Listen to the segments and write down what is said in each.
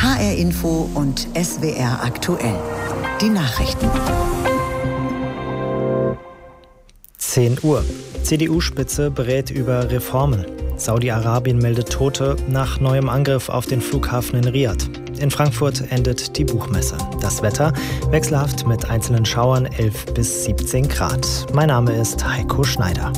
HR Info und SWR aktuell. Die Nachrichten. 10 Uhr. CDU-Spitze berät über Reformen. Saudi-Arabien meldet Tote nach neuem Angriff auf den Flughafen in Riad. In Frankfurt endet die Buchmesse. Das Wetter wechselhaft mit einzelnen Schauern 11 bis 17 Grad. Mein Name ist Heiko Schneider.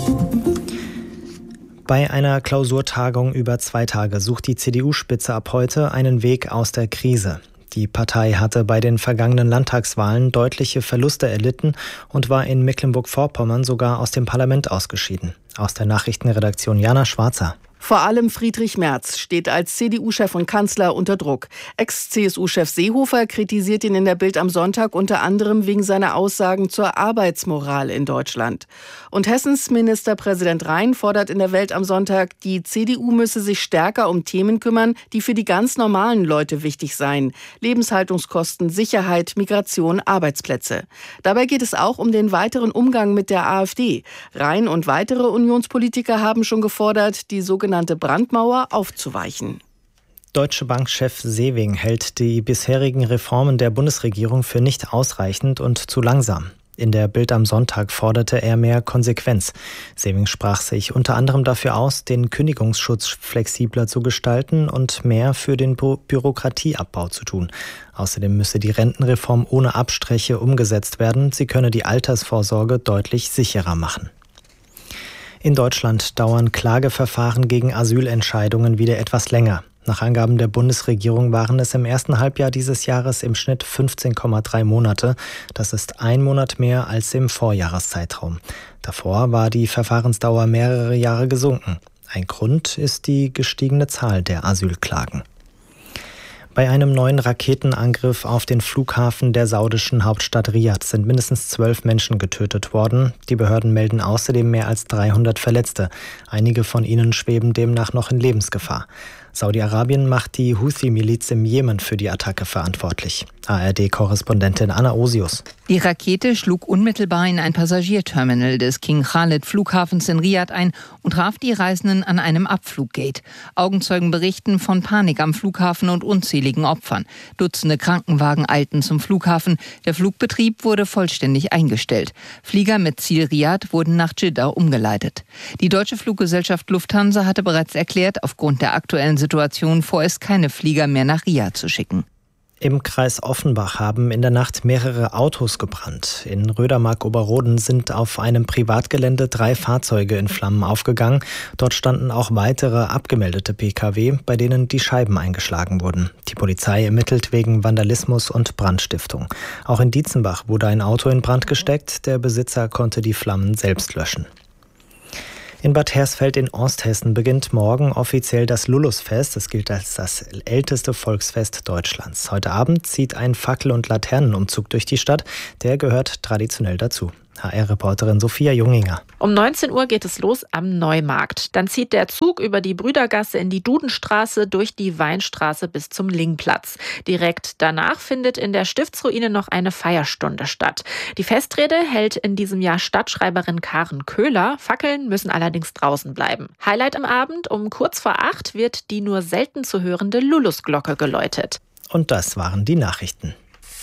Bei einer Klausurtagung über 2 Tage sucht die CDU-Spitze ab heute einen Weg aus der Krise. Die Partei hatte bei den vergangenen Landtagswahlen deutliche Verluste erlitten und war in Mecklenburg-Vorpommern sogar aus dem Parlament ausgeschieden. Aus der Nachrichtenredaktion Jana Schwarzer. Vor allem Friedrich Merz steht als CDU-Chef und Kanzler unter Druck. Ex-CSU-Chef Seehofer kritisiert ihn in der Bild am Sonntag unter anderem wegen seiner Aussagen zur Arbeitsmoral in Deutschland. Und Hessens Ministerpräsident Rhein fordert in der Welt am Sonntag, die CDU müsse sich stärker um Themen kümmern, die für die ganz normalen Leute wichtig seien. Lebenshaltungskosten, Sicherheit, Migration, Arbeitsplätze. Dabei geht es auch um den weiteren Umgang mit der AfD. Rhein und weitere Unionspolitiker haben schon gefordert, die sogenannte Brandmauer aufzuweichen. Deutsche Bank-Chef Sewing hält die bisherigen Reformen der Bundesregierung für nicht ausreichend und zu langsam. In der Bild am Sonntag forderte er mehr Konsequenz. Sewing sprach sich unter anderem dafür aus, den Kündigungsschutz flexibler zu gestalten und mehr für den Bürokratieabbau zu tun. Außerdem müsse die Rentenreform ohne Abstriche umgesetzt werden. Sie könne die Altersvorsorge deutlich sicherer machen. In Deutschland dauern Klageverfahren gegen Asylentscheidungen wieder etwas länger. Nach Angaben der Bundesregierung waren es im ersten Halbjahr dieses Jahres im Schnitt 15,3 Monate. Das ist 1 Monat mehr als im Vorjahreszeitraum. Davor war die Verfahrensdauer mehrere Jahre gesunken. Ein Grund ist die gestiegene Zahl der Asylklagen. Bei einem neuen Raketenangriff auf den Flughafen der saudischen Hauptstadt Riad sind mindestens 12 Menschen getötet worden. Die Behörden melden außerdem mehr als 300 Verletzte. Einige von ihnen schweben demnach noch in Lebensgefahr. Saudi-Arabien macht die Houthi-Miliz im Jemen für die Attacke verantwortlich. ARD-Korrespondentin Anna Osius. Die Rakete schlug unmittelbar in ein Passagierterminal des King Khalid Flughafens in Riad ein und traf die Reisenden an einem Abfluggate. Augenzeugen berichten von Panik am Flughafen und unzähligen Opfern. Dutzende Krankenwagen eilten zum Flughafen. Der Flugbetrieb wurde vollständig eingestellt. Flieger mit Ziel Riad wurden nach Dschidda umgeleitet. Die deutsche Fluggesellschaft Lufthansa hatte bereits erklärt, aufgrund der aktuellen Situation vorerst keine Flieger mehr nach Riad zu schicken. Im Kreis Offenbach haben in der Nacht mehrere Autos gebrannt. In Rödermark-Oberroden sind auf einem Privatgelände 3 Fahrzeuge in Flammen aufgegangen. Dort standen auch weitere abgemeldete Pkw, bei denen die Scheiben eingeschlagen wurden. Die Polizei ermittelt wegen Vandalismus und Brandstiftung. Auch in Dietzenbach wurde ein Auto in Brand gesteckt. Der Besitzer konnte die Flammen selbst löschen. In Bad Hersfeld in Osthessen beginnt morgen offiziell das Lulusfest. Es gilt als das älteste Volksfest Deutschlands. Heute Abend zieht ein Fackel- und Laternenumzug durch die Stadt. Der gehört traditionell dazu. HR-Reporterin Sophia Junginger. Um 19 Uhr geht es los am Neumarkt. Dann zieht der Zug über die Brüdergasse in die Dudenstraße, durch die Weinstraße bis zum Lingplatz. Direkt danach findet in der Stiftsruine noch eine Feierstunde statt. Die Festrede hält in diesem Jahr Stadtschreiberin Karen Köhler. Fackeln müssen allerdings draußen bleiben. Highlight am Abend: um kurz vor 8 wird die nur selten zu hörende Lulusglocke geläutet. Und das waren die Nachrichten.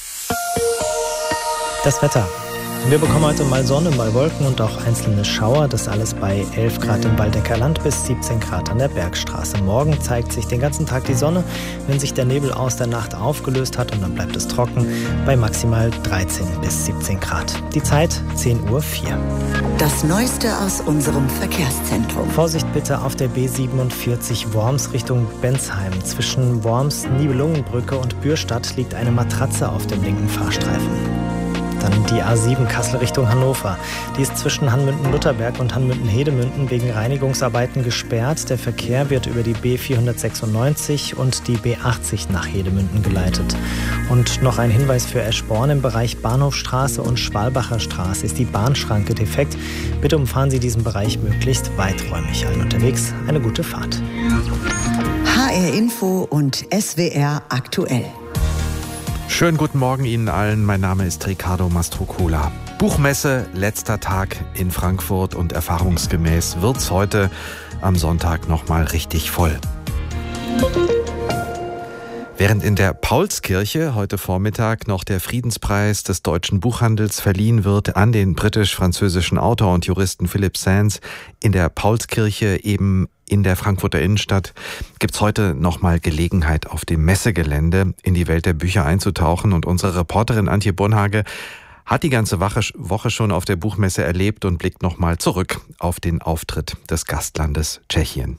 Das Wetter. Wir bekommen heute mal Sonne, mal Wolken und auch einzelne Schauer. Das alles bei 11 Grad im Waldecker Land bis 17 Grad an der Bergstraße. Morgen zeigt sich den ganzen Tag die Sonne, wenn sich der Nebel aus der Nacht aufgelöst hat, und dann bleibt es trocken bei maximal 13 bis 17 Grad. Die Zeit 10:04 Uhr. Das Neueste aus unserem Verkehrszentrum. Vorsicht bitte auf der B47 Worms Richtung Bensheim. Zwischen Worms, Nibelungenbrücke und Bürstadt liegt eine Matratze auf dem linken Fahrstreifen. Dann die A7 Kassel Richtung Hannover. Die ist zwischen Hanmünden-Lutherberg und Hanmünden-Hedemünden wegen Reinigungsarbeiten gesperrt. Der Verkehr wird über die B496 und die B80 nach Hedemünden geleitet. Und noch ein Hinweis für Eschborn: im Bereich Bahnhofstraße und Schwalbacher Straße ist die Bahnschranke defekt. Bitte umfahren Sie diesen Bereich möglichst weiträumig. Allen unterwegs eine gute Fahrt. HR Info und SWR aktuell. Schönen guten Morgen Ihnen allen. Mein Name ist Ricardo Mastrocola. Buchmesse, letzter Tag in Frankfurt, und erfahrungsgemäß wird's heute am Sonntag nochmal richtig voll. Während in der Paulskirche heute Vormittag noch der Friedenspreis des deutschen Buchhandels verliehen wird an den britisch-französischen Autor und Juristen Philip Sands, in der Paulskirche eben in der Frankfurter Innenstadt, gibt's heute nochmal Gelegenheit, auf dem Messegelände in die Welt der Bücher einzutauchen. Und unsere Reporterin Antje Bornhage hat die ganze Woche schon auf der Buchmesse erlebt und blickt nochmal zurück auf den Auftritt des Gastlandes Tschechien.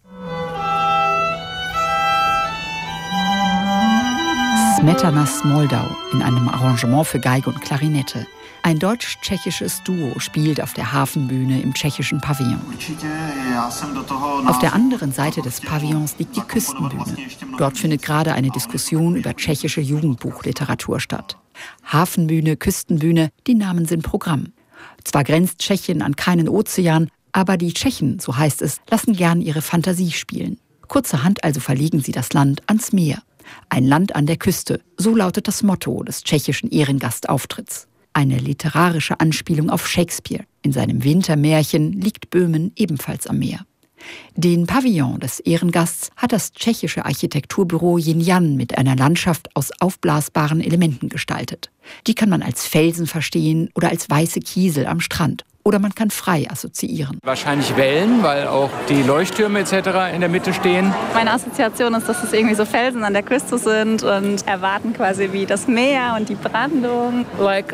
Smetanas Moldau in einem Arrangement für Geige und Klarinette. Ein deutsch-tschechisches Duo spielt auf der Hafenbühne im tschechischen Pavillon. Auf der anderen Seite des Pavillons liegt die Küstenbühne. Dort findet gerade eine Diskussion über tschechische Jugendbuchliteratur statt. Hafenbühne, Küstenbühne, die Namen sind Programm. Zwar grenzt Tschechien an keinen Ozean, aber die Tschechen, so heißt es, lassen gern ihre Fantasie spielen. Kurzerhand also verlegen sie das Land ans Meer. Ein Land an der Küste, so lautet das Motto des tschechischen Ehrengastauftritt. Eine literarische Anspielung auf Shakespeare. In seinem Wintermärchen liegt Böhmen ebenfalls am Meer. Den Pavillon des Ehrengasts hat das tschechische Architekturbüro Jinjan mit einer Landschaft aus aufblasbaren Elementen gestaltet. Die kann man als Felsen verstehen oder als weiße Kiesel am Strand. Oder man kann frei assoziieren. Wahrscheinlich Wellen, weil auch die Leuchttürme etc. in der Mitte stehen. Meine Assoziation ist, dass es irgendwie so Felsen an der Küste sind und erwarten quasi wie das Meer und die Brandung.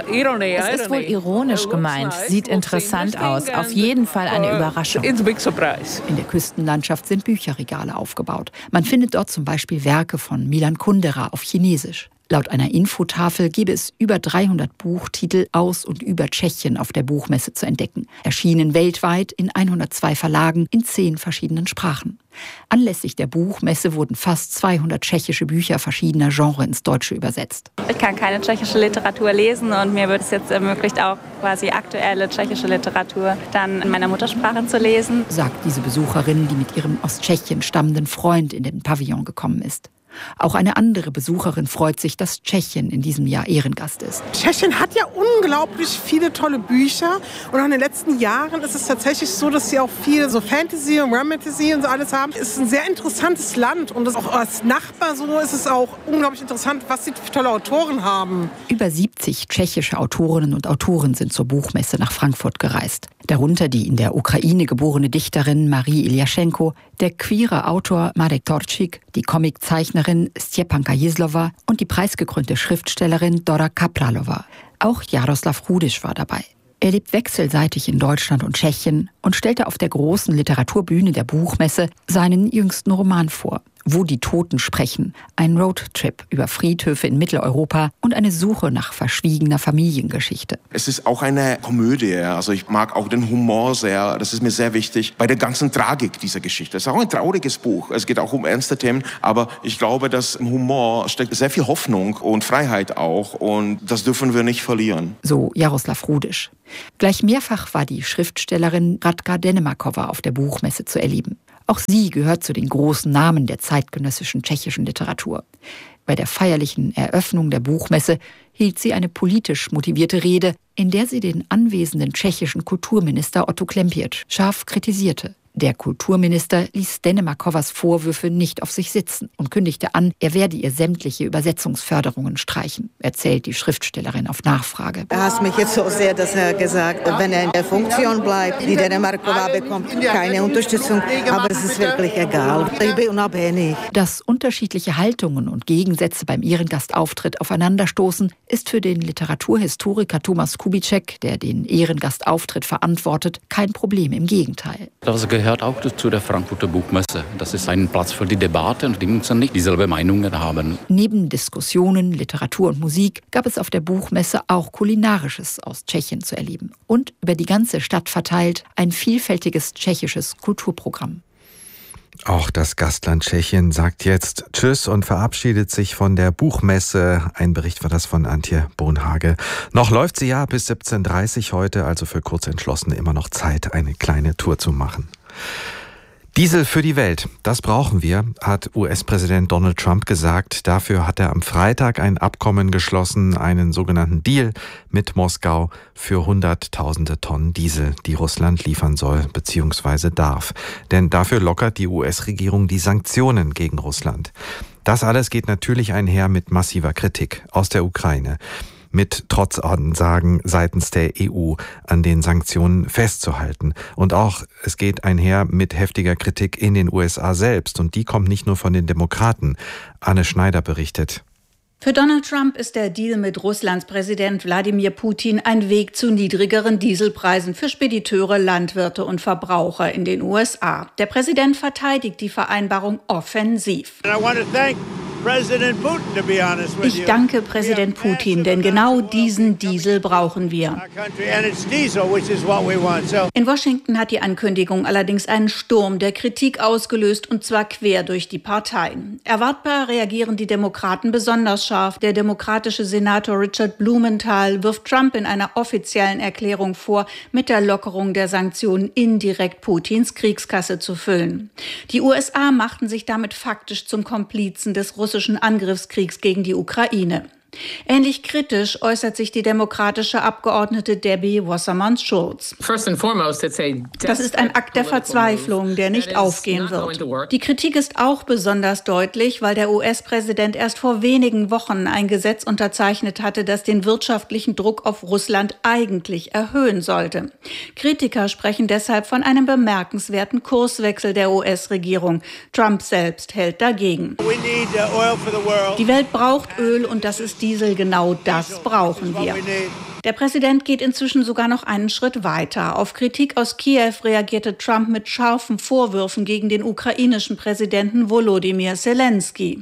Es ist wohl ironisch gemeint, sieht interessant aus, auf jeden Fall eine Überraschung. In der Küstenlandschaft sind Bücherregale aufgebaut. Man findet dort zum Beispiel Werke von Milan Kundera auf Chinesisch. Laut einer Infotafel gäbe es über 300 Buchtitel aus und über Tschechien auf der Buchmesse zu entdecken. Erschienen weltweit in 102 Verlagen in 10 verschiedenen Sprachen. Anlässlich der Buchmesse wurden fast 200 tschechische Bücher verschiedener Genres ins Deutsche übersetzt. Ich kann keine tschechische Literatur lesen und mir wird es jetzt ermöglicht, auch quasi aktuelle tschechische Literatur dann in meiner Muttersprache zu lesen, sagt diese Besucherin, die mit ihrem aus Tschechien stammenden Freund in den Pavillon gekommen ist. Auch eine andere Besucherin freut sich, dass Tschechien in diesem Jahr Ehrengast ist. Tschechien hat ja unglaublich viele tolle Bücher. Und auch in den letzten Jahren ist es tatsächlich so, dass sie auch viel so Fantasy und Romantasy und so alles haben. Es ist ein sehr interessantes Land. Und auch als Nachbar so ist es auch unglaublich interessant, was sie für tolle Autoren haben. Über 70 tschechische Autorinnen und Autoren sind zur Buchmesse nach Frankfurt gereist. Darunter die in der Ukraine geborene Dichterin Marie Iljaschenko, der queere Autor Marek Torčík, die Comiczeichnerin Stjepanka Jislova und die preisgekrönte Schriftstellerin Dora Kapralova. Auch Jaroslav Rudiš war dabei. Er lebt wechselseitig in Deutschland und Tschechien und stellte auf der großen Literaturbühne der Buchmesse seinen jüngsten Roman vor. Wo die Toten sprechen, ein Roadtrip über Friedhöfe in Mitteleuropa und eine Suche nach verschwiegener Familiengeschichte. Es ist auch eine Komödie, also ich mag auch den Humor sehr, das ist mir sehr wichtig bei der ganzen Tragik dieser Geschichte. Es ist auch ein trauriges Buch, es geht auch um ernste Themen, aber ich glaube, dass im Humor steckt sehr viel Hoffnung und Freiheit auch und das dürfen wir nicht verlieren. So Jaroslav Rudiš. Gleich mehrfach war die Schriftstellerin Radka Denemakova auf der Buchmesse zu erleben. Auch sie gehört zu den großen Namen der zeitgenössischen tschechischen Literatur. Bei der feierlichen Eröffnung der Buchmesse hielt sie eine politisch motivierte Rede, in der sie den anwesenden tschechischen Kulturminister Otto Klempiec scharf kritisierte. Der Kulturminister ließ Denemakovas Vorwürfe nicht auf sich sitzen und kündigte an, er werde ihr sämtliche Übersetzungsförderungen streichen, erzählt die Schriftstellerin auf Nachfrage. Er hasst mich jetzt so sehr, dass er gesagt hat, wenn er in der Funktion bleibt, die Denemakova bekommt keine Unterstützung, aber es ist wirklich egal. Ich bin unabhängig. Dass unterschiedliche Haltungen und Gegensätze beim Ehrengastauftritt aufeinanderstoßen, ist für den Literaturhistoriker Thomas Kubitschek, der den Ehrengastauftritt verantwortet, kein Problem, im Gegenteil. Das gehört auch zu der Frankfurter Buchmesse. Das ist ein Platz für die Debatte und die müssen nicht dieselbe Meinungen haben. Neben Diskussionen, Literatur und Musik gab es auf der Buchmesse auch Kulinarisches aus Tschechien zu erleben. Und über die ganze Stadt verteilt ein vielfältiges tschechisches Kulturprogramm. Auch das Gastland Tschechien sagt jetzt Tschüss und verabschiedet sich von der Buchmesse. Ein Bericht war das von Antje Bornhage. Noch läuft sie ja bis 17:30 heute, also für Kurzentschlossene immer noch Zeit, eine kleine Tour zu machen. Diesel für die Welt, das brauchen wir, hat US-Präsident Donald Trump gesagt. Dafür hat er am Freitag ein Abkommen geschlossen, einen sogenannten Deal mit Moskau für Hunderttausende Tonnen Diesel, die Russland liefern soll bzw. darf. Denn dafür lockert die US-Regierung die Sanktionen gegen Russland. Das alles geht natürlich einher mit massiver Kritik aus der Ukraine. Mit Trotzansagen seitens der EU an den Sanktionen festzuhalten. Und auch es geht einher mit heftiger Kritik in den USA selbst. Und die kommt nicht nur von den Demokraten. Anne Schneider berichtet. Für Donald Trump ist der Deal mit Russlands Präsident Wladimir Putin ein Weg zu niedrigeren Dieselpreisen für Spediteure, Landwirte und Verbraucher in den USA. Der Präsident verteidigt die Vereinbarung offensiv. Ich danke Präsident Putin, denn genau diesen Diesel brauchen wir. In Washington hat die Ankündigung allerdings einen Sturm der Kritik ausgelöst, und zwar quer durch die Parteien. Erwartbar reagieren die Demokraten besonders scharf. Der demokratische Senator Richard Blumenthal wirft Trump in einer offiziellen Erklärung vor, mit der Lockerung der Sanktionen indirekt Putins Kriegskasse zu füllen. Die USA machten sich damit faktisch zum Komplizen des russischen Angriffskriegs gegen die Ukraine. Ähnlich kritisch äußert sich die demokratische Abgeordnete Debbie Wasserman-Schulz. Das ist ein Akt der Verzweiflung, der nicht aufgehen wird. Die Kritik ist auch besonders deutlich, weil der US-Präsident erst vor wenigen Wochen ein Gesetz unterzeichnet hatte, das den wirtschaftlichen Druck auf Russland eigentlich erhöhen sollte. Kritiker sprechen deshalb von einem bemerkenswerten Kurswechsel der US-Regierung. Trump selbst hält dagegen. Die Welt braucht Öl, und das ist Diesel, genau das brauchen wir. Der Präsident geht inzwischen sogar noch einen Schritt weiter. Auf Kritik aus Kiew reagierte Trump mit scharfen Vorwürfen gegen den ukrainischen Präsidenten Volodymyr Zelensky.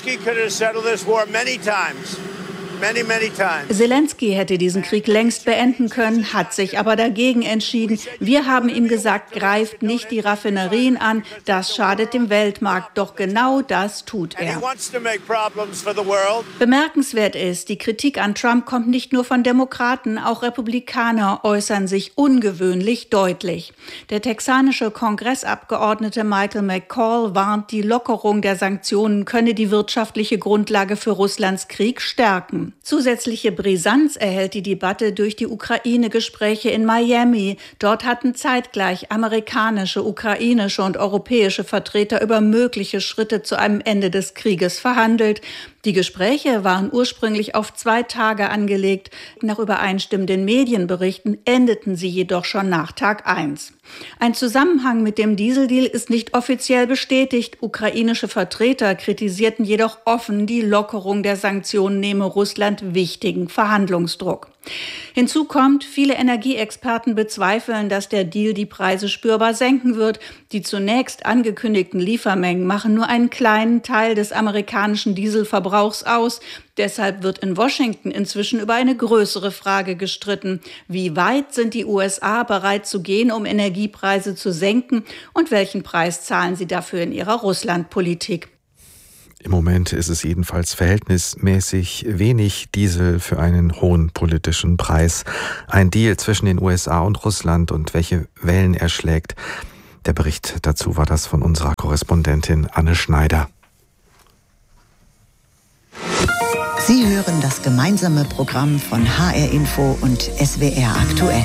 Zelensky hätte diesen Krieg längst beenden können, hat sich aber dagegen entschieden. Wir haben ihm gesagt, greift nicht die Raffinerien an, das schadet dem Weltmarkt. Doch genau das tut er. Bemerkenswert ist, die Kritik an Trump kommt nicht nur von Demokraten, auch Republikaner äußern sich ungewöhnlich deutlich. Der texanische Kongressabgeordnete Michael McCall warnt, die Lockerung der Sanktionen könne die wirtschaftliche Grundlage für Russlands Krieg stärken. Zusätzliche Brisanz erhält die Debatte durch die Ukraine-Gespräche in Miami. Dort hatten zeitgleich amerikanische, ukrainische und europäische Vertreter über mögliche Schritte zu einem Ende des Krieges verhandelt. Die Gespräche waren ursprünglich auf 2 Tage angelegt. Nach übereinstimmenden Medienberichten endeten sie jedoch schon nach Tag 1. Ein Zusammenhang mit dem Dieseldeal ist nicht offiziell bestätigt. Ukrainische Vertreter kritisierten jedoch offen, die Lockerung der Sanktionen nehme Russland wichtigen Verhandlungsdruck. Hinzu kommt, viele Energieexperten bezweifeln, dass der Deal die Preise spürbar senken wird. Die zunächst angekündigten Liefermengen machen nur einen kleinen Teil des amerikanischen Dieselverbrauchs aus. Deshalb wird in Washington inzwischen über eine größere Frage gestritten. Wie weit sind die USA bereit zu gehen, um Energiepreise zu senken? Und welchen Preis zahlen sie dafür in ihrer Russlandpolitik? Im Moment ist es jedenfalls verhältnismäßig wenig Diesel für einen hohen politischen Preis. Ein Deal zwischen den USA und Russland und welche Wellen er schlägt. Der Bericht dazu war das von unserer Korrespondentin Anne Schneider. Sie hören das gemeinsame Programm von HR Info und SWR aktuell.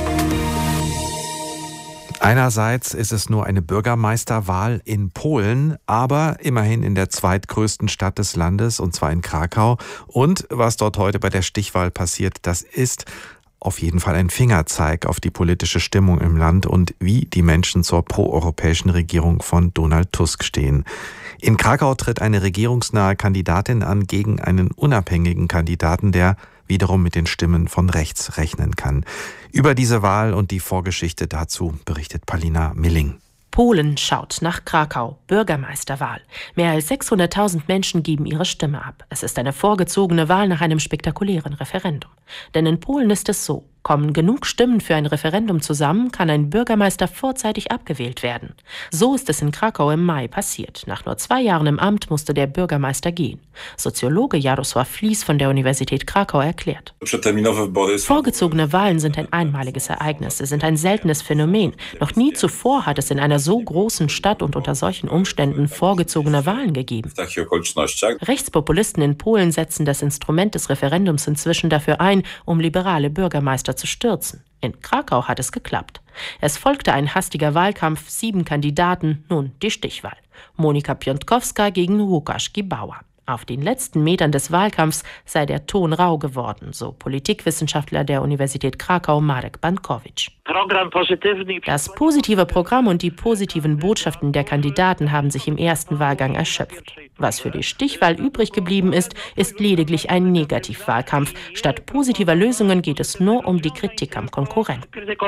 Einerseits ist es nur eine Bürgermeisterwahl in Polen, aber immerhin in der zweitgrößten Stadt des Landes, und zwar in Krakau. Und was dort heute bei der Stichwahl passiert, das ist auf jeden Fall ein Fingerzeig auf die politische Stimmung im Land und wie die Menschen zur proeuropäischen Regierung von Donald Tusk stehen. In Krakau tritt eine regierungsnahe Kandidatin an gegen einen unabhängigen Kandidaten, der wiederum mit den Stimmen von rechts rechnen kann. Über diese Wahl und die Vorgeschichte dazu berichtet Paulina Milling. Polen schaut nach Krakau. Bürgermeisterwahl. Mehr als 600.000 Menschen geben ihre Stimme ab. Es ist eine vorgezogene Wahl nach einem spektakulären Referendum. Denn in Polen ist es so: Kommen genug Stimmen für ein Referendum zusammen, kann ein Bürgermeister vorzeitig abgewählt werden. So ist es in Krakau im Mai passiert. Nach nur 2 Jahren im Amt musste der Bürgermeister gehen. Soziologe Jarosław Flies von der Universität Krakau erklärt: Vorgezogene Wahlen sind ein einmaliges Ereignis. Sie sind ein seltenes Phänomen. Noch nie zuvor hat es in einer so großen Stadt und unter solchen Umständen vorgezogene Wahlen gegeben. Rechtspopulisten in Polen setzen das Instrument des Referendums inzwischen dafür ein, um liberale Bürgermeister zu stürzen. In Krakau hat es geklappt. Es folgte ein hastiger Wahlkampf, 7 Kandidaten, nun die Stichwahl. Monika Piątkowska gegen Łukasz Gibała. Auf den letzten Metern des Wahlkampfs sei der Ton rau geworden, so Politikwissenschaftler der Universität Krakau Marek Bankowicz. Das positive Programm und die positiven Botschaften der Kandidaten haben sich im ersten Wahlgang erschöpft. Was für die Stichwahl übrig geblieben ist, ist lediglich ein Negativwahlkampf. Statt positiver Lösungen geht es nur um die Kritik am Konkurrenten.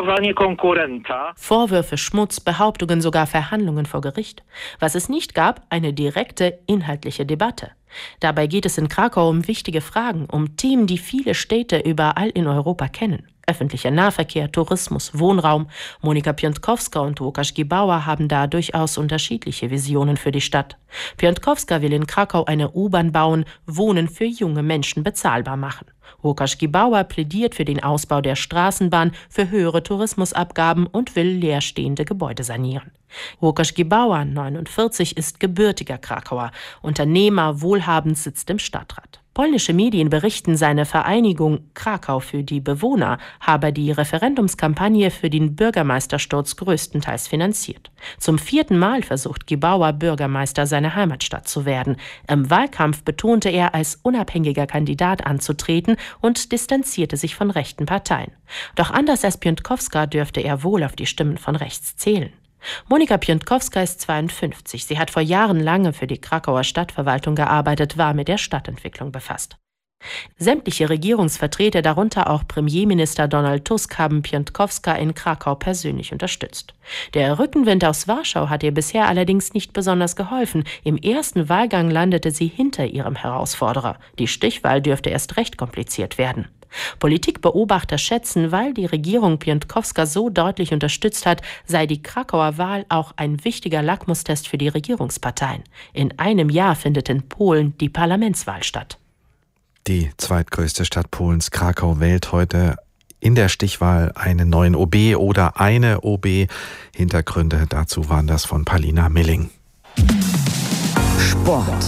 Vorwürfe, Schmutz, Behauptungen, sogar Verhandlungen vor Gericht. Was es nicht gab, eine direkte, inhaltliche Debatte. Dabei geht es in Krakau um wichtige Fragen, um Themen, die viele Städte überall in Europa kennen. Öffentlicher Nahverkehr, Tourismus, Wohnraum. Monika Piątkowska und Łukasz Gibała haben da durchaus unterschiedliche Visionen für die Stadt. Piątkowska will in Krakau eine U-Bahn bauen, Wohnen für junge Menschen bezahlbar machen. Łukasz Gibała plädiert für den Ausbau der Straßenbahn, für höhere Tourismusabgaben und will leerstehende Gebäude sanieren. Łukasz Gibała, 49, ist gebürtiger Krakauer. Unternehmer, wohlhabend, sitzt im Stadtrat. Polnische Medien berichten, seine Vereinigung Krakau für die Bewohner habe die Referendumskampagne für den Bürgermeistersturz größtenteils finanziert. Zum 4. Mal versucht Gibała, Bürgermeister seiner Heimatstadt zu werden. Im Wahlkampf betonte er, als unabhängiger Kandidat anzutreten und distanzierte sich von rechten Parteien. Doch anders als Piątkowska dürfte er wohl auf die Stimmen von rechts zählen. Monika Piątkowska ist 52. Sie hat vor Jahren lange für die Krakauer Stadtverwaltung gearbeitet, war mit der Stadtentwicklung befasst. Sämtliche Regierungsvertreter, darunter auch Premierminister Donald Tusk, haben Piątkowska in Krakau persönlich unterstützt. Der Rückenwind aus Warschau hat ihr bisher allerdings nicht besonders geholfen. Im ersten Wahlgang landete sie hinter ihrem Herausforderer. Die Stichwahl dürfte erst recht kompliziert werden. Politikbeobachter schätzen, weil die Regierung Piątkowska so deutlich unterstützt hat, sei die Krakauer Wahl auch ein wichtiger Lackmustest für die Regierungsparteien. In einem Jahr findet in Polen die Parlamentswahl statt. Die zweitgrößte Stadt Polens, Krakau, wählt heute in der Stichwahl einen neuen OB oder eine OB. Hintergründe dazu waren das von Palina Milling. Sport.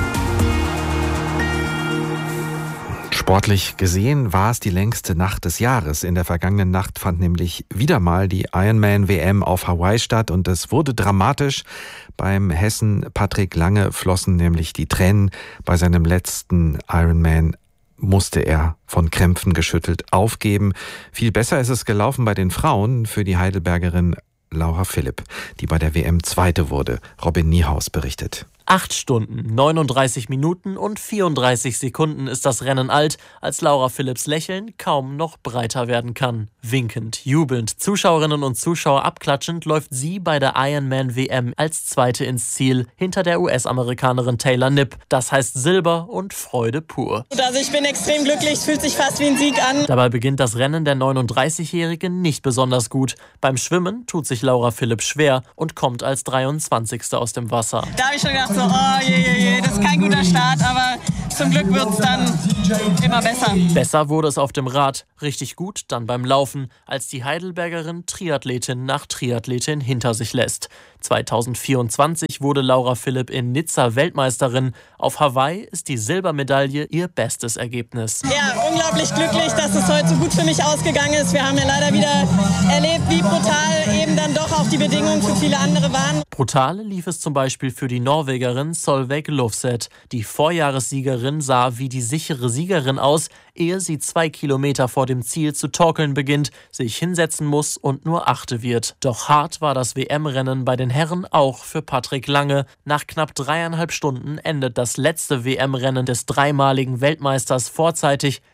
Sportlich gesehen war es die längste Nacht des Jahres. In der vergangenen Nacht fand nämlich wieder mal die Ironman-WM auf Hawaii statt und es wurde dramatisch. Beim Hessen Patrick Lange flossen nämlich die Tränen. Bei seinem letzten Ironman musste er von Krämpfen geschüttelt aufgeben. Viel besser ist es gelaufen bei den Frauen für die Heidelbergerin Laura Philipp, die bei der WM Zweite wurde. Robin Niehaus berichtet. 8 Stunden, 39 Minuten und 34 Sekunden ist das Rennen alt, als Laura Philipps Lächeln kaum noch breiter werden kann. Winkend, jubelnd, Zuschauerinnen und Zuschauer abklatschend läuft sie bei der Ironman-WM als Zweite ins Ziel, hinter der US-Amerikanerin Taylor Knipp. Das heißt Silber und Freude pur. Also ich bin extrem glücklich, es fühlt sich fast wie ein Sieg an. Dabei beginnt das Rennen der 39-Jährige nicht besonders gut. Beim Schwimmen tut sich Laura Philipp schwer und kommt als 23. aus dem Wasser. Da habe ich schon gedacht, so, oh je, das ist kein guter Start, aber zum Glück wird es dann immer besser. Besser wurde es auf dem Rad, richtig gut dann beim Laufen, als die Heidelbergerin Triathletin nach Triathletin hinter sich lässt. 2024 wurde Laura Philipp in Nizza Weltmeisterin. Auf Hawaii ist die Silbermedaille ihr bestes Ergebnis. Ja, unglaublich glücklich, dass es heute so gut für mich ausgegangen ist. Wir haben ja leider wieder erlebt, wie brutal eben dann doch auch die Bedingungen für viele andere waren. Brutal lief es zum Beispiel für die Norwegerin Solveig Løvseth. Die Vorjahressiegerin sah wie die sichere Siegerin aus, ehe sie 2 Kilometer vor dem Ziel zu torkeln beginnt, sich hinsetzen muss und nur Achte wird. Doch hart war das WM-Rennen bei den Herren auch für Patrick Lange. Nach knapp 3,5 Stunden endet das letzte WM-Rennen des dreimaligen Weltmeisters vorzeitig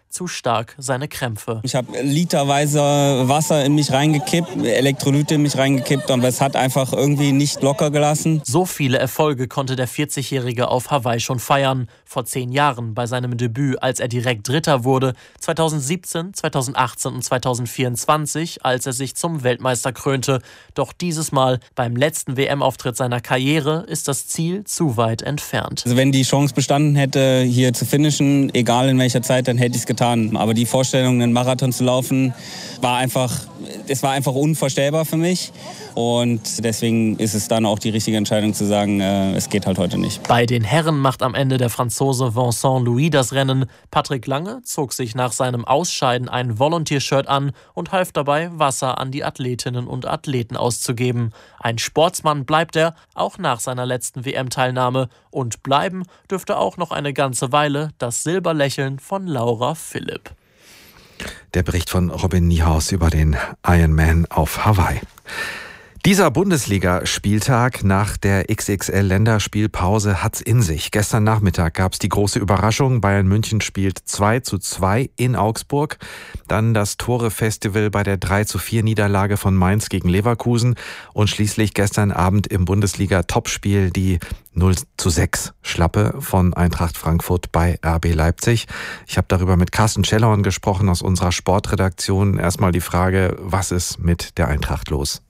zu stark seine Krämpfe. Ich habe literweise Wasser in mich reingekippt, Elektrolyte in mich reingekippt, aber es hat einfach irgendwie nicht locker gelassen. So viele Erfolge konnte der 40-Jährige auf Hawaii schon feiern. Vor 10 Jahren bei seinem Debüt, als er direkt Dritter wurde, 2017, 2018 und 2024, als er sich zum Weltmeister krönte. Doch dieses Mal, beim letzten WM-Auftritt seiner Karriere, ist das Ziel zu weit entfernt. Also wenn die Chance bestanden hätte, hier zu finishen, egal in welcher Zeit, dann hätte ich es getan. Aber die Vorstellung, einen Marathon zu laufen, war einfach unvorstellbar für mich. Und deswegen ist es dann auch die richtige Entscheidung zu sagen, es geht halt heute nicht. Bei den Herren macht am Ende der Franzose Vincent Louis das Rennen. Patrick Lange zog sich nach seinem Ausscheiden ein Volunteer-Shirt an und half dabei, Wasser an die Athletinnen und Athleten auszugeben. Ein Sportsmann bleibt er, auch nach seiner letzten WM-Teilnahme. Und bleiben dürfte auch noch eine ganze Weile das Silberlächeln von Laura Philipp. Der Bericht von Robin Niehaus über den Ironman auf Hawaii. Dieser Bundesliga-Spieltag nach der XXL-Länderspielpause hat's in sich. Gestern Nachmittag gab's die große Überraschung. Bayern München spielt 2:2 in Augsburg. Dann das Tore-Festival bei der 3:4-Niederlage von Mainz gegen Leverkusen. Und schließlich gestern Abend im Bundesliga-Topspiel die 0:6 Schlappe von Eintracht Frankfurt bei RB Leipzig. Ich habe darüber mit Carsten Schellhorn gesprochen aus unserer Sportredaktion. Erstmal die Frage, was ist mit der Eintracht los?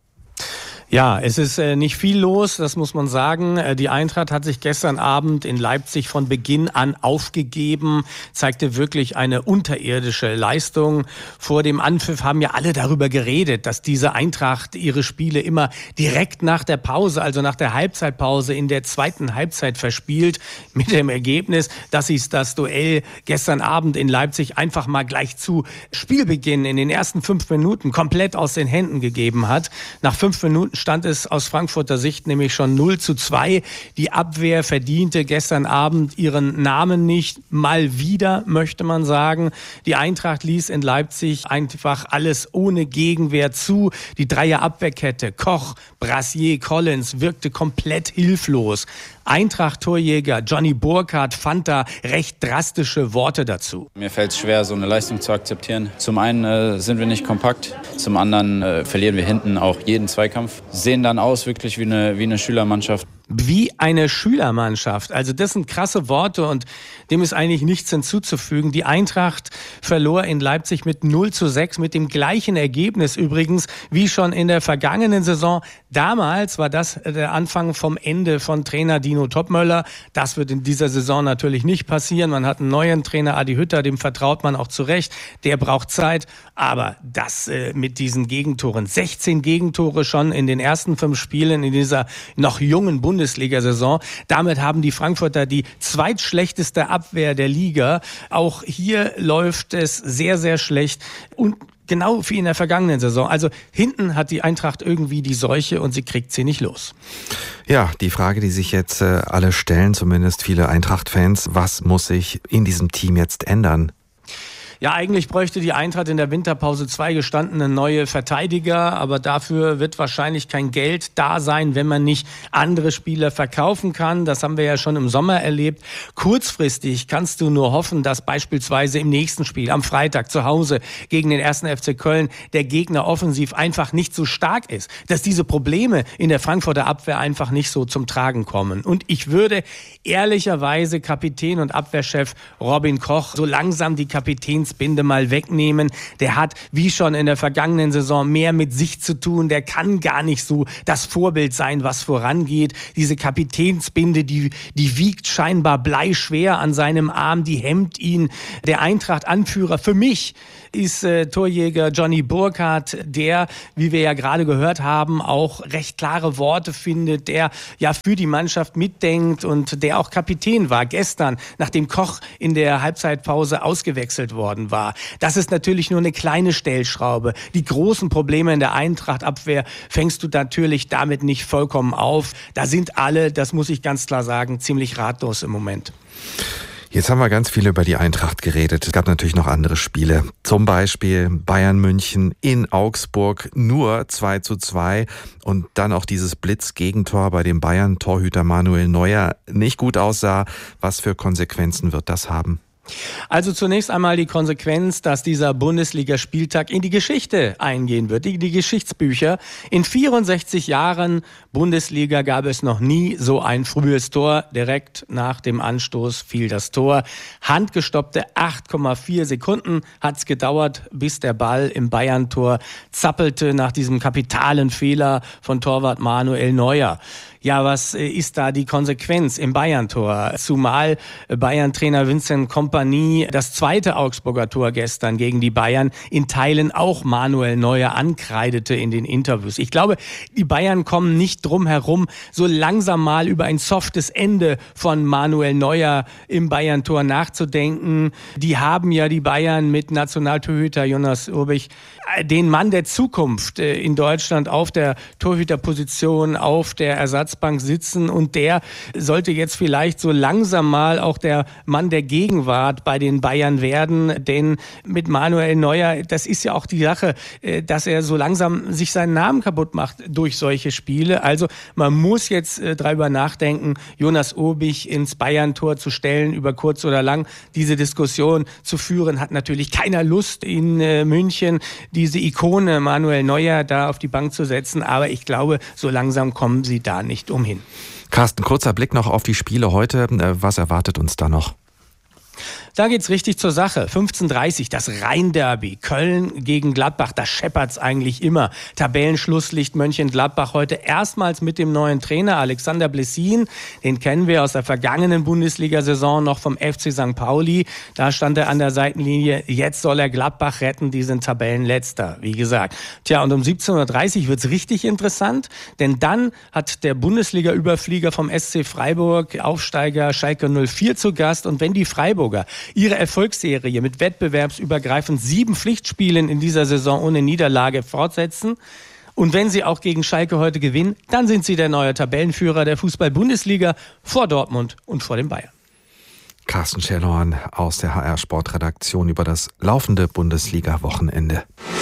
Ja, es ist nicht viel los, das muss man sagen. Die Eintracht hat sich gestern Abend in Leipzig von Beginn an aufgegeben, zeigte wirklich eine unterirdische Leistung. Vor dem Anpfiff haben ja alle darüber geredet, dass diese Eintracht ihre Spiele immer direkt nach der Pause, also nach der Halbzeitpause in der zweiten Halbzeit verspielt, mit dem Ergebnis, dass sie das Duell gestern Abend in Leipzig einfach mal gleich zu Spielbeginn in den ersten 5 Minuten komplett aus den Händen gegeben hat. Nach 5 Minuten stand es aus Frankfurter Sicht nämlich schon 0:2. Die Abwehr verdiente gestern Abend ihren Namen nicht. Mal wieder, möchte man sagen. Die Eintracht ließ in Leipzig einfach alles ohne Gegenwehr zu. Die Dreier-Abwehrkette, Koch, Brassier, Collins, wirkte komplett hilflos. Eintracht-Torjäger Johnny Burkhardt fand da recht drastische Worte dazu. Mir fällt es schwer, so eine Leistung zu akzeptieren. Zum einen sind wir nicht kompakt, zum anderen verlieren wir hinten auch jeden Zweikampf. Sehen dann aus wirklich wie eine Schülermannschaft. Wie eine Schülermannschaft. Also das sind krasse Worte und dem ist eigentlich nichts hinzuzufügen. Die Eintracht verlor in Leipzig mit 0:6, mit dem gleichen Ergebnis übrigens wie schon in der vergangenen Saison. Damals war das der Anfang vom Ende von Trainer Dino Topmöller. Das wird in dieser Saison natürlich nicht passieren. Man hat einen neuen Trainer, Adi Hütter, dem vertraut man auch zurecht. Der braucht Zeit. Aber das mit diesen Gegentoren, 16 Gegentore schon in den ersten 5 Spielen in dieser noch jungen Bundesliga-Saison. Damit haben die Frankfurter die zweitschlechteste Abwehr der Liga. Auch hier läuft es sehr, sehr schlecht und genau wie in der vergangenen Saison. Also hinten hat die Eintracht irgendwie die Seuche und sie kriegt sie nicht los. Ja, die Frage, die sich jetzt alle stellen, zumindest viele Eintracht-Fans, was muss sich in diesem Team jetzt ändern? Ja, eigentlich bräuchte die Eintracht in der Winterpause 2 gestandene neue Verteidiger, aber dafür wird wahrscheinlich kein Geld da sein, wenn man nicht andere Spieler verkaufen kann. Das haben wir ja schon im Sommer erlebt. Kurzfristig kannst du nur hoffen, dass beispielsweise im nächsten Spiel am Freitag zu Hause gegen den 1. FC Köln der Gegner offensiv einfach nicht so stark ist, dass diese Probleme in der Frankfurter Abwehr einfach nicht so zum Tragen kommen. Und ich würde ehrlicherweise Kapitän und Abwehrchef Robin Koch so langsam die Kapitänsbinde mal wegnehmen. Der hat, wie schon in der vergangenen Saison, mehr mit sich zu tun. Der kann gar nicht so das Vorbild sein, was vorangeht. Diese Kapitänsbinde, die wiegt scheinbar bleischwer an seinem Arm, die hemmt ihn. Der Eintracht-Anführer für mich ist Torjäger Johnny Burkhardt, der, wie wir ja gerade gehört haben, auch recht klare Worte findet, der ja für die Mannschaft mitdenkt und der auch Kapitän war gestern, nachdem Koch in der Halbzeitpause ausgewechselt worden war. Das ist natürlich nur eine kleine Stellschraube. Die großen Probleme in der Eintracht-Abwehr fängst du natürlich damit nicht vollkommen auf. Da sind alle, das muss ich ganz klar sagen, ziemlich ratlos im Moment. Jetzt haben wir ganz viel über die Eintracht geredet. Es gab natürlich noch andere Spiele. Zum Beispiel Bayern München in Augsburg, nur 2:2. Und dann auch dieses Blitz-Gegentor, bei dem Bayern-Torhüter Manuel Neuer nicht gut aussah. Was für Konsequenzen wird das haben? Also zunächst einmal die Konsequenz, dass dieser Bundesligaspieltag in die Geschichte eingehen wird, die Geschichtsbücher. In 64 Jahren Bundesliga gab es noch nie so ein frühes Tor. Direkt nach dem Anstoß fiel das Tor. Handgestoppte 8,4 Sekunden hat's gedauert, bis der Ball im Bayern-Tor zappelte nach diesem kapitalen Fehler von Torwart Manuel Neuer. Ja, was ist da die Konsequenz im Bayern-Tor? Zumal Bayern-Trainer Vincent Kompany das zweite Augsburger Tor gestern gegen die Bayern in Teilen auch Manuel Neuer ankreidete in den Interviews. Ich glaube, die Bayern kommen nicht drum herum, so langsam mal über ein softes Ende von Manuel Neuer im Bayern-Tor nachzudenken. Die haben ja die Bayern mit Nationaltorhüter Jonas Urbich, den Mann der Zukunft in Deutschland auf der Torhüterposition, auf der Ersatzbank sitzen, und der sollte jetzt vielleicht so langsam mal auch der Mann der Gegenwart bei den Bayern werden, denn mit Manuel Neuer, das ist ja auch die Sache, dass er so langsam sich seinen Namen kaputt macht durch solche Spiele. Also man muss jetzt darüber nachdenken, Jonas Urbich ins Bayern-Tor zu stellen, über kurz oder lang. Diese Diskussion zu führen, hat natürlich keiner Lust in München, diese Ikone Manuel Neuer da auf die Bank zu setzen, aber ich glaube, so langsam kommen sie da nicht umhin. Carsten, kurzer Blick noch auf die Spiele heute. Was erwartet uns da noch? Da geht's richtig zur Sache. 15:30 das Rhein-Derby. Köln gegen Gladbach, da scheppert's eigentlich immer. Tabellenschlusslicht Mönchengladbach heute erstmals mit dem neuen Trainer Alexander Blessin. Den kennen wir aus der vergangenen Bundesliga-Saison noch vom FC St. Pauli. Da stand er an der Seitenlinie. Jetzt soll er Gladbach retten, die sind Tabellenletzter, wie gesagt. Tja, und um 17:30 wird's richtig interessant, denn dann hat der Bundesliga-Überflieger vom SC Freiburg, Aufsteiger Schalke 04 zu Gast. Und wenn die Freiburger ihre Erfolgsserie mit wettbewerbsübergreifend 7 Pflichtspielen in dieser Saison ohne Niederlage fortsetzen, und wenn sie auch gegen Schalke heute gewinnen, dann sind sie der neue Tabellenführer der Fußball-Bundesliga vor Dortmund und vor den Bayern. Carsten Schellhorn aus der HR Sportredaktion über das laufende Bundesliga-Wochenende.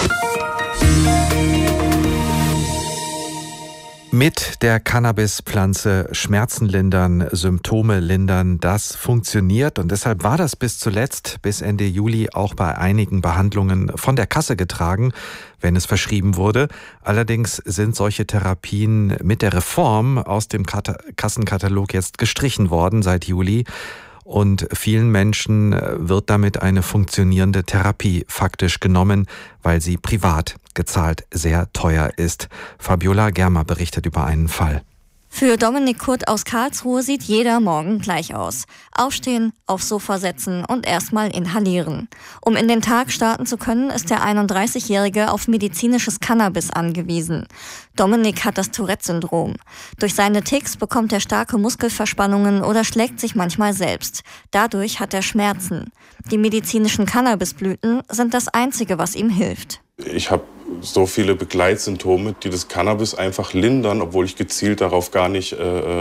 Mit der Cannabispflanze Schmerzen lindern, Symptome lindern, das funktioniert, und deshalb war das bis zuletzt, bis Ende Juli, auch bei einigen Behandlungen von der Kasse getragen, wenn es verschrieben wurde. Allerdings sind solche Therapien mit der Reform aus dem Kassenkatalog jetzt gestrichen worden seit Juli. Und vielen Menschen wird damit eine funktionierende Therapie faktisch genommen, weil sie privat gezahlt sehr teuer ist. Fabiola Germer berichtet über einen Fall. Für Dominik Kurt aus Karlsruhe sieht jeder Morgen gleich aus. Aufstehen, aufs Sofa setzen und erstmal inhalieren. Um in den Tag starten zu können, ist der 31-Jährige auf medizinisches Cannabis angewiesen. Dominik hat das Tourette-Syndrom. Durch seine Tics bekommt er starke Muskelverspannungen oder schlägt sich manchmal selbst. Dadurch hat er Schmerzen. Die medizinischen Cannabisblüten sind das Einzige, was ihm hilft. Ich habe so viele Begleitsymptome, die das Cannabis einfach lindern, obwohl ich gezielt darauf gar nicht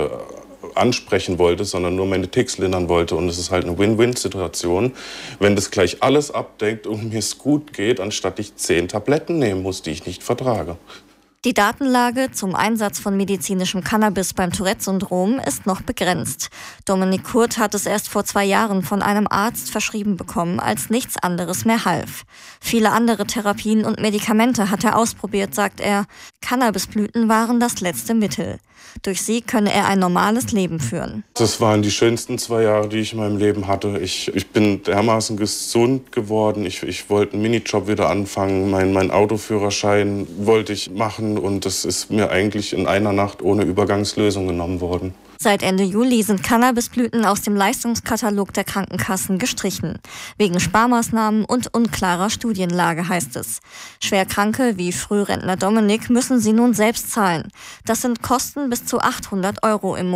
ansprechen wollte, sondern nur meine Tics lindern wollte. Und es ist halt eine Win-Win-Situation, wenn das gleich alles abdeckt und mir es gut geht, anstatt ich 10 Tabletten nehmen muss, die ich nicht vertrage. Die Datenlage zum Einsatz von medizinischem Cannabis beim Tourette-Syndrom ist noch begrenzt. Dominik Kurt hat es erst vor 2 Jahren von einem Arzt verschrieben bekommen, als nichts anderes mehr half. Viele andere Therapien und Medikamente hat er ausprobiert, sagt er. Cannabisblüten waren das letzte Mittel. Durch sie könne er ein normales Leben führen. Das waren die schönsten 2 Jahre, die ich in meinem Leben hatte. Ich bin dermaßen gesund geworden. Ich wollte einen Minijob wieder anfangen. Mein Autoführerschein wollte ich machen. Und das ist mir eigentlich in einer Nacht ohne Übergangslösung genommen worden. Seit Ende Juli sind Cannabisblüten aus dem Leistungskatalog der Krankenkassen gestrichen. Wegen Sparmaßnahmen und unklarer Studienlage, heißt es. Schwerkranke wie Frührentner Dominik müssen sie nun selbst zahlen. Das sind Kosten bis zu 800 € im Monat.